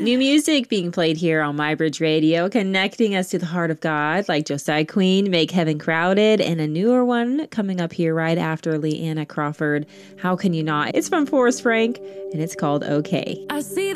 New music being played here on MyBridge Radio, connecting us to the heart of God, like Josiah Queen, Make Heaven Crowded, and a newer one coming up here right after Leanna Crawford, How Can You Not? It's from Forrest Frank, and it's called Okay. I see